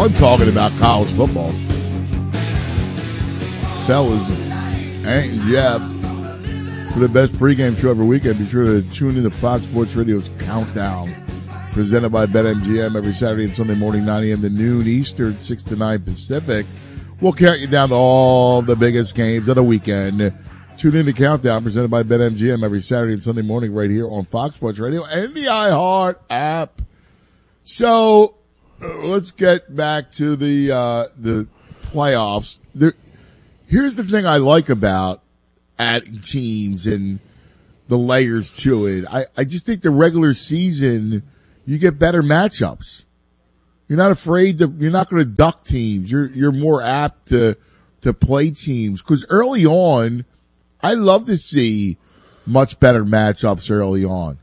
fun talking about college football. Fellas, Hank and Jeff, for the best pregame show every weekend, be sure to tune in to Fox Sports Radio's Countdown, presented by BetMGM every Saturday and Sunday morning, 9 a.m. to noon Eastern, 6 to 9 Pacific. We'll count you down to all the biggest games of the weekend. Tune in to Countdown, presented by BetMGM every Saturday and Sunday morning right here on Fox Sports Radio and the iHeart app. So, let's get back to the playoffs. Here's the thing I like about adding teams and the layers to it. I just think the regular season, you get better matchups. You're not afraid you're not going to duck teams. You're more apt to play teams. Cause early on, I love to see much better matchups early on.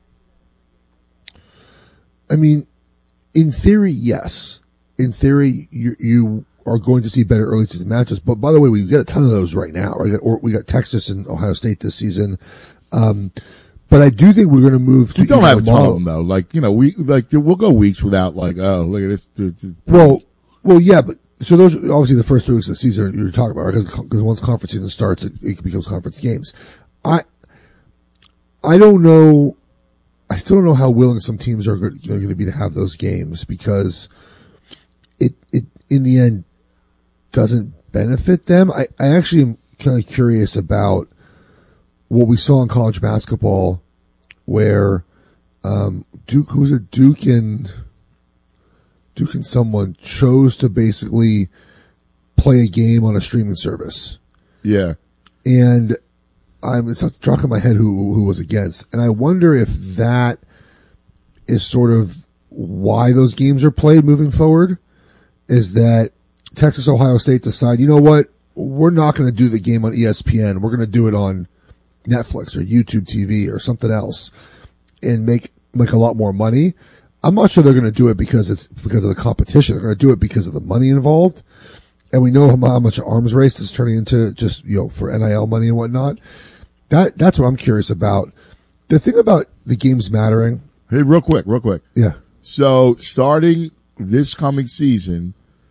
I mean, in theory, yes. In theory, you are going to see better early season matchups. But by the way, we got a ton of those right now. We got Texas and Ohio State this season. But I do think we're going to move to. We don't have a ton of them though. We'll go weeks without look at this. Well, yeah, but so those obviously the first 3 weeks of the season you're talking about, right? Because once conference season starts, it becomes conference games. I don't know. I still don't know how willing some teams are going to be to have those games because it in the end doesn't benefit them. I actually am kind of curious about what we saw in college basketball where Duke and someone chose to basically play a game on a streaming service. Yeah. And it's not struck in my head who was against. And I wonder if that is sort of why those games are played moving forward, is that Texas, Ohio State decide, you know what, we're not going to do the game on ESPN. We're going to do it on Netflix or YouTube TV or something else and make a lot more money. I'm not sure they're going to do it because of the competition. They're going to do it because of the money involved. And we know how much arms race is turning into just, for NIL money and whatnot. That's what I'm curious about. The thing about the games mattering. Hey, real quick. Yeah. So starting this coming season,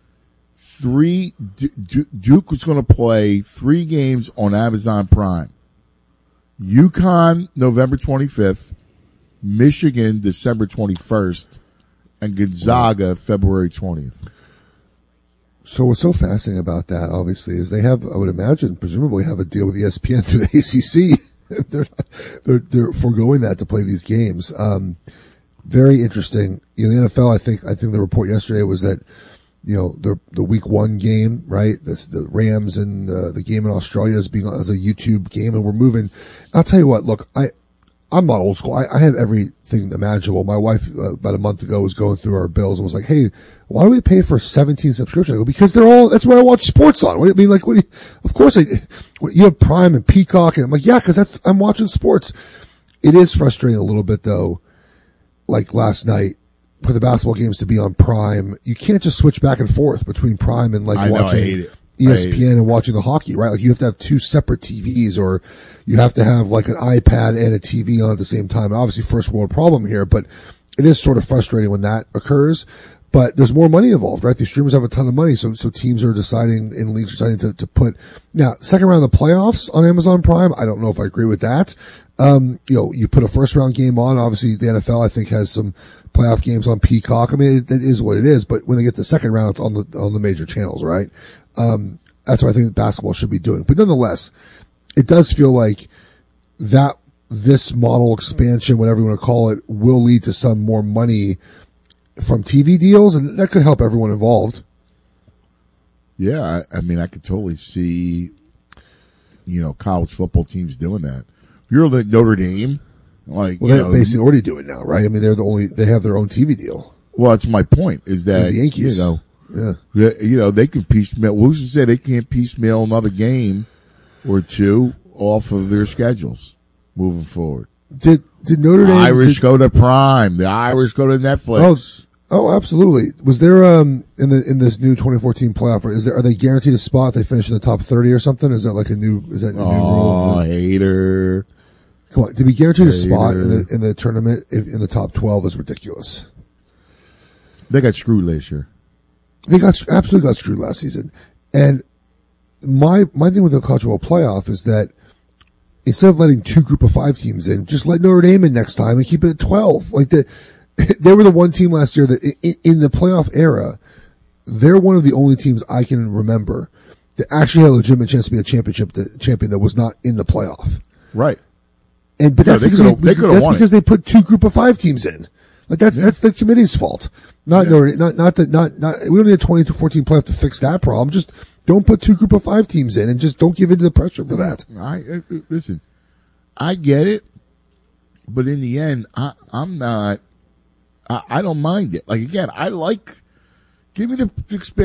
Duke was going to play 3 games on Amazon Prime. UConn, November 25th, Michigan, December 21st, and Gonzaga, February 20th. So what's so fascinating about that, obviously, is they have, I would imagine, presumably have a deal with ESPN through the ACC. they're foregoing that to play these games. Very interesting. The NFL, I think the report yesterday was that, the week 1 game, right? The Rams and the game in Australia is being as a YouTube game, and we're moving. I'll tell you what, look, I'm not old school. I have everything imaginable. My wife, about a month ago, was going through our bills and was like, hey, why do we pay for 17 subscriptions? I go, because that's what I watch sports on. What do you mean? Of course you have Prime and Peacock. And I'm like, yeah, cause I'm watching sports. It is frustrating a little bit though. Like last night, for the basketball games to be on Prime, you can't just switch back and forth between Prime and watching ESPN and watching the hockey, right? Like you have to have 2 separate TVs, or you have to have like an iPad and a TV on at the same time. Obviously, first world problem here, but it is sort of frustrating when that occurs. But there's more money involved, right? The streamers have a ton of money, so teams are deciding, in leagues are deciding to put now second round of the playoffs on Amazon Prime. I don't know if I agree with that. You put a first round game on. Obviously, the NFL I think has some playoff games on Peacock. I mean, that is what it is. But when they get to the second round, it's on the major channels, right? That's what I think basketball should be doing. But nonetheless, it does feel like that this model expansion, whatever you want to call it, will lead to some more money from TV deals, and that could help everyone involved. Yeah, I mean, I could totally see, college football teams doing that. You're the Notre Dame, they basically already do it now, right? I mean, they have their own TV deal. Well, that's my point. Is that the Yankees? Yeah, they can piecemeal. Who's to say they can't piecemeal another game or 2 off of their schedules moving forward? Did Notre Dame? Irish go to Prime. The Irish go to Netflix. Oh, absolutely. Was there in this new 2014 playoff? Are they guaranteed a spot if they finish in the top 30 or something? Is that like a new rule? Oh, hater! Come on, to be guaranteed a spot in the tournament in the top 12 is ridiculous. They got screwed last year. They absolutely got screwed last season. And my thing with the College World Playoff is that instead of letting 2 group of 5 teams in, just let Notre Dame in next time and keep it at 12. Like they were the one team last year that in the playoff era, they're one of the only teams I can remember that actually had a legitimate chance to be a champion that was not in the playoff. Right. But that's because they put 2 group of 5 teams in. Like that's the committee's fault. Not we don't need a 20-14 playoff to fix that problem. Just don't put 2 group of 5 teams in and just don't give in to the pressure for that. Listen, I get it, but in the end, I'm not. I don't mind it. Like again, give me the expand.